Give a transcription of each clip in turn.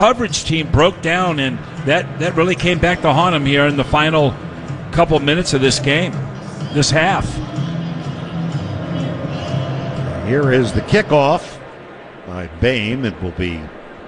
coverage team broke down, and that really came back to haunt them here in the final couple minutes of this game, this half. Here is the kickoff by Bain. It will be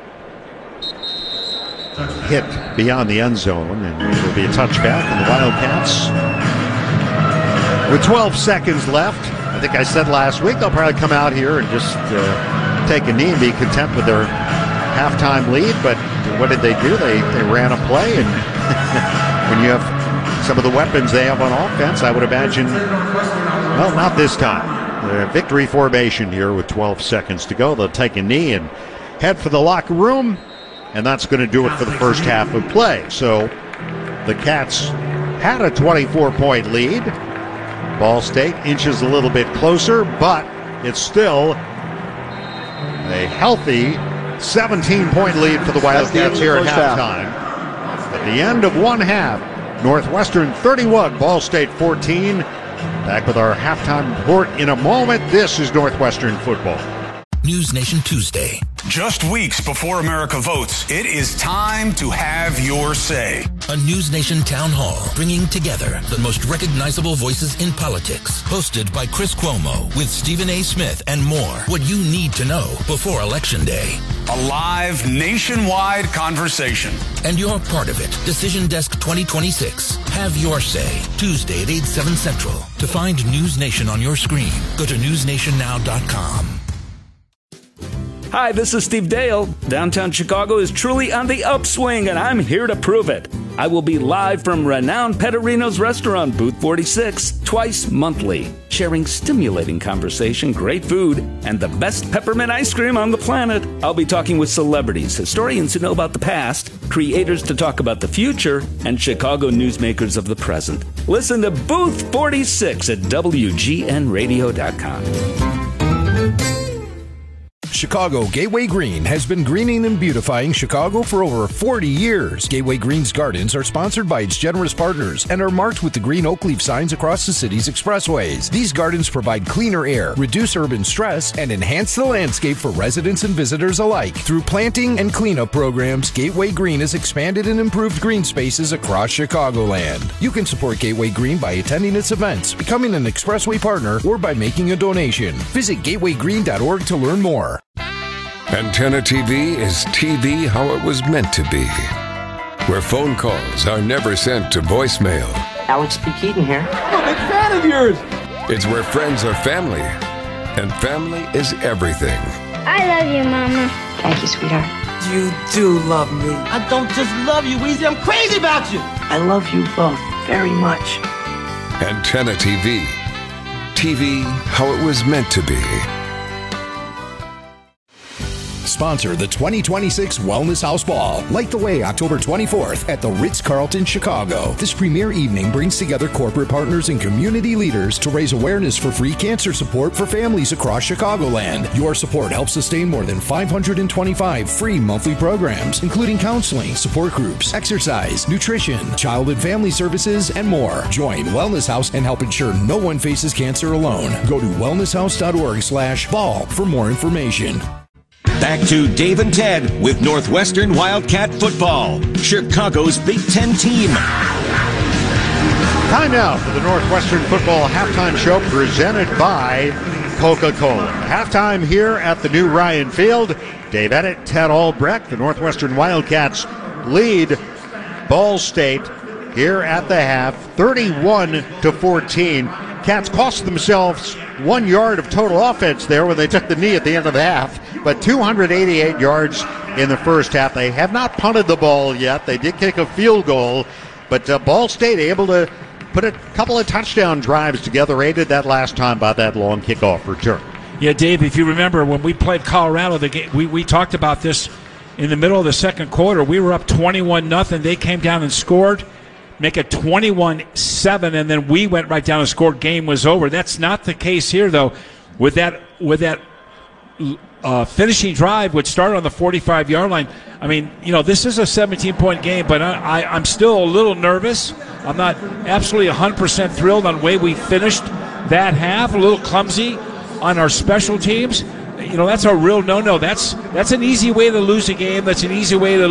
hit beyond the end zone, and it will be a touchback. And the Wildcats, with 12 seconds left, I think I said last week, they'll probably come out here and just take a knee and be content with their halftime lead. But what did they do? They ran a play, and when you have some of the weapons they have on offense, I would imagine, well, not this time. Victory formation here with 12 seconds to go. They'll take a knee and head for the locker room, and that's going to do it for the first half of play. So the Cats had a 24-point lead. Ball State inches a little bit closer, but it's still a healthy 17-point lead for the Wildcats here at halftime. At the end of one half, Northwestern 31, Ball State 14. Back with our halftime report in a moment. This is Northwestern football. News Nation Tuesday. Just weeks before America votes, it is time to have your say. A News Nation town hall bringing together the most recognizable voices in politics. Hosted by Chris Cuomo with Stephen A. Smith and more. What you need to know before Election Day. A live nationwide conversation. And you're part of it. Decision Desk 2026. Have your say. Tuesday at 8, 7 Central. To find News Nation on your screen, go to newsnationnow.com. Hi, this is Steve Dale. Downtown Chicago is truly on the upswing, and I'm here to prove it. I will be live from renowned Petterino's restaurant, Booth 46, twice monthly, sharing stimulating conversation, great food, and the best peppermint ice cream on the planet. I'll be talking with celebrities, historians who know about the past, creators to talk about the future, and Chicago newsmakers of the present. Listen to Booth 46 at WGNradio.com. Chicago Gateway Green has been greening and beautifying Chicago for over 40 years. Gateway Green's gardens are sponsored by its generous partners and are marked with the green oak leaf signs across the city's expressways. These gardens provide cleaner air, reduce urban stress, and enhance the landscape for residents and visitors alike. Through planting and cleanup programs, Gateway Green has expanded and improved green spaces across Chicagoland. You can support Gateway Green by attending its events, becoming an expressway partner, or by making a donation. Visit gatewaygreen.org to learn more. Antenna TV is TV how it was meant to be, where phone calls are never sent to voicemail. Alex P. Keaton here. I'm a big fan of yours. It's where friends are family, and family is everything. I love you, Mama. Thank you, sweetheart. You do love me. I don't just love you, Weezy. I'm crazy about you. I love you both very much. Antenna TV. TV how it was meant to be. Sponsor the 2026 Wellness House Ball. Light the way October 24th at the Ritz-Carlton, Chicago. This premier evening brings together corporate partners and community leaders to raise awareness for free cancer support for families across Chicagoland. Your support helps sustain more than 525 free monthly programs, including counseling, support groups, exercise, nutrition, child and family services, and more. Join Wellness House and help ensure no one faces cancer alone. Go to wellnesshouse.org/ball for more information. Back to Dave and Ted with Northwestern Wildcat football, Chicago's Big Ten team. Time now for the Northwestern football halftime show presented by Coca-Cola. Halftime here at the new Ryan Field. Dave Eddett, Ted Albrecht. The Northwestern Wildcats lead Ball State here at the half, 31-14. Cats cost themselves 1 yard of total offense there when they took the knee at the end of the half, but 288 yards in the first half. They have not punted the ball yet. They did kick a field goal, but Ball State able to put a couple of touchdown drives together, aided that last time by that long kickoff return. Yeah, Dave, if you remember when we played Colorado, the game, we talked about this in the middle of the second quarter. We were up 21-0. They came down and scored, make it 21-7, and then we went right down and scored. Game was over. That's not the case here, though. With that finishing drive, which started on the 45-yard line. I mean, this is a 17-point game, but I'm still a little nervous. I'm not absolutely 100% thrilled on the way we finished that half. A little clumsy on our special teams. that's a real no-no. That's an easy way to lose a game. That's an easy way to